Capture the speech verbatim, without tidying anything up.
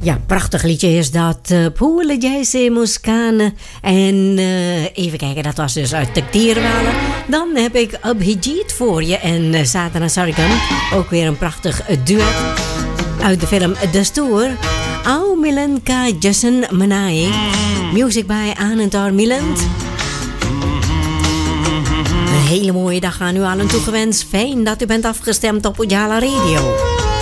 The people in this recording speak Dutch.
Ja, prachtig liedje is dat. Uh, Poele Jayse Muscane. En uh, even kijken, dat was dus uit de Tierwalen. Dan heb ik Abhijit voor je en uh, Satana Sargam. Ook weer een prachtig uh, duet uit de film De Stoer. Au Milenka Jason Manai. Music by Anantar Miland. Een hele mooie dag aan u allen toegewenst. Fijn dat u bent afgestemd op Ujala Radio.